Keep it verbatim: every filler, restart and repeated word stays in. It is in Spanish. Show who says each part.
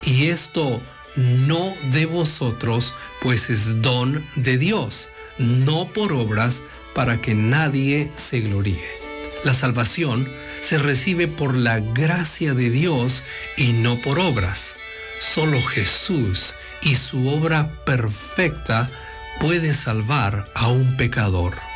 Speaker 1: Y esto no de vosotros, pues es don de Dios, no por obras, para que nadie se gloríe. La salvación se recibe por la gracia de Dios y no por obras. Solo Jesús y su obra perfecta puede salvar a un pecador.